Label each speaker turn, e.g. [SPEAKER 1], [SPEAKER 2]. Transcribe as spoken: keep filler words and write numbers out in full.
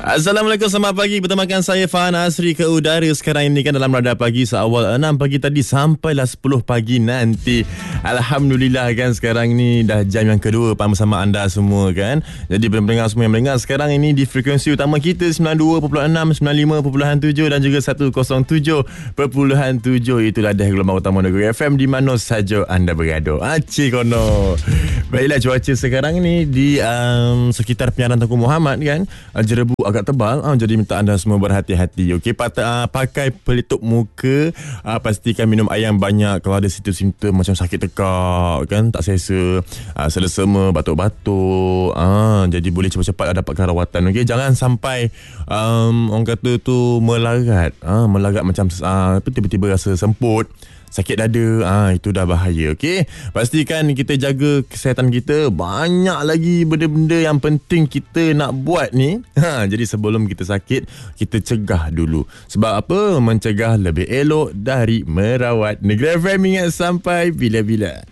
[SPEAKER 1] Assalamualaikum, selamat pagi. Bertemakan saya Fahan Asri ke udara sekarang ini kan dalam Radar Pagi seawal enam pagi tadi sampailah sepuluh pagi nanti. Alhamdulillah kan sekarang ni dah jam yang kedua bersama anda semua kan. Jadi pendengar semua yang mendengar sekarang ini di frekuensi utama kita sembilan puluh dua perpuluhan enam, sembilan puluh lima perpuluhan tujuh dan juga seratus tujuh perpuluhan tujuh. Itulah dah gelombang utama Negeri F M di mana saja anda berada. Acik kono. Baiklah, cuaca sekarang ni di um, sekitar penyiaran Tengku Muhammad kan, jerebu agak tebal, uh, jadi minta anda semua berhati-hati. Okey, Pat- uh, pakai pelitup muka, uh, pastikan minum air yang banyak. Kalau ada simptom-simptom macam sakit tekak kan, tak selesa, uh, selesema, batuk-batuk, uh, jadi boleh cepat-cepat dapatkan rawatan. Okey, jangan sampai um, orang kata tu melarat, uh, melarat macam uh, tiba-tiba rasa semput, sakit dada, ah ha, itu dah bahaya. Okey, pastikan kita jaga kesihatan kita. Banyak lagi benda-benda yang penting kita nak buat ni. Ha, jadi sebelum kita sakit, kita cegah dulu. Sebab apa? Mencegah lebih elok dari merawat. Negeri F M, ingat sampai bila-bila.